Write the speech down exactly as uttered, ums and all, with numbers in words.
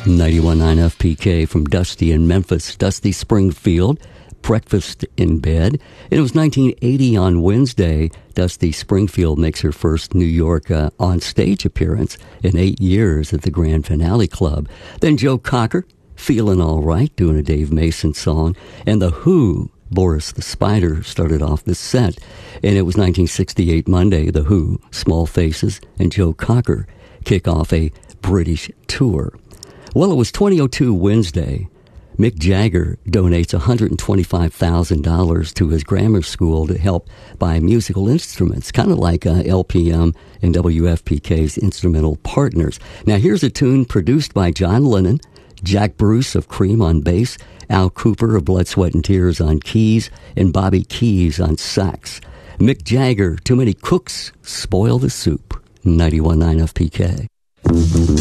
ninety-one point nine F P K from Dusty in Memphis, Dusty Springfield, Breakfast in Bed. It was nineteen eighty on Wednesday. Dusty Springfield makes her first New York uh, on-stage appearance in eight years at the Grand Finale Club. Then Joe Cocker, Feeling All Right, doing a Dave Mason song. And The Who, Boris the Spider, started off the set. And it was nineteen sixty-eight Monday, The Who, Small Faces, and Joe Cocker kick off a British tour. Well, it was twenty oh two Wednesday. Mick Jagger donates one hundred twenty-five thousand dollars to his grammar school to help buy musical instruments, kind of like uh, L P M and W F P K's instrumental partners. Now, here's a tune produced by John Lennon, Jack Bruce of Cream on bass, Al Cooper of Blood, Sweat and Tears on keys, and Bobby Keys on sax. Mick Jagger, Too Many Cooks Spoil the Soup, ninety-one point nine F P K.